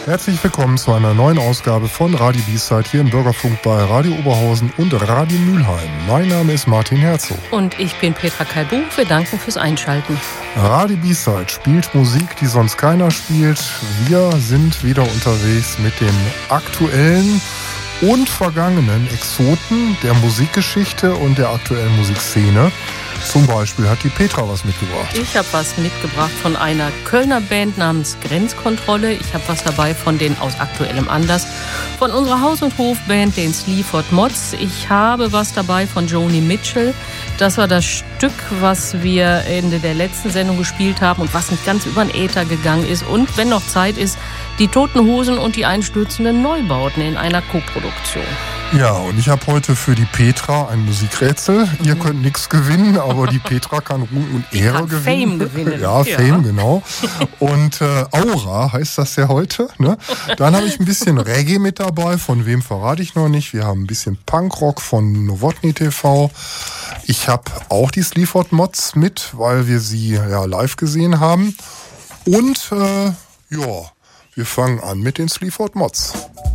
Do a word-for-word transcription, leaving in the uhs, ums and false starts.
Herzlich willkommen zu einer neuen Ausgabe von Radio B-Side hier im Bürgerfunk bei Radio Oberhausen und Radio Mülheim. Mein Name ist Martin Herzog. Und ich bin Petra Kalbuch. Wir danken fürs Einschalten. Radio B-Side spielt Musik, die sonst keiner spielt. Wir sind wieder unterwegs mit den aktuellen und vergangenen Exoten der Musikgeschichte und der aktuellen Musikszene. Zum Beispiel hat die Petra was mitgebracht. Ich habe was mitgebracht von einer Kölner Band namens Grenzkontrolle. Ich habe was dabei von den aus aktuellem Anlass von unserer Haus- und Hofband, den Sleaford Mods. Ich habe was dabei von Joni Mitchell. Das war das Stück, was wir Ende der letzten Sendung gespielt haben und was nicht ganz über den Äther gegangen ist. Und wenn noch Zeit ist, die Toten Hosen und die einstürzenden Neubauten in einer Koproduktion. Ja, und ich habe heute für die Petra ein Musikrätsel. Mhm. Ihr könnt nichts gewinnen, aber die Petra kann Ruhm und Ehre kann gewinnen. Fame gewinnen. Ja, ja, Fame, genau. Und äh, Aura heißt das ja heute. Ne? Dann habe ich ein bisschen Reggae mit dabei. Von wem verrate ich noch nicht. Wir haben ein bisschen Punkrock von Novotny T V. Ich habe auch die Sleaford Mods mit, weil wir sie ja live gesehen haben. Und äh, ja, wir fangen an mit den Sleaford Mods.